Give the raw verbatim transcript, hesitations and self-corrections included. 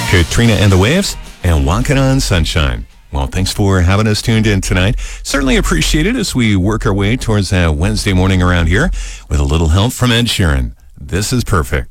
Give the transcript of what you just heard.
Katrina and the Waves and Walking on Sunshine. Well, thanks for having us tuned in tonight. Certainly appreciate it as we work our way towards that Wednesday morning around here with a little help from Ed Sheeran. This is perfect.